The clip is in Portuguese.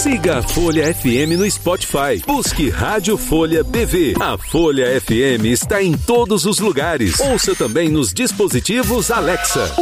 Siga a Folha FM no Spotify. Busque Rádio Folha BV. A Folha FM está em todos os lugares. Ouça também nos dispositivos Alexa.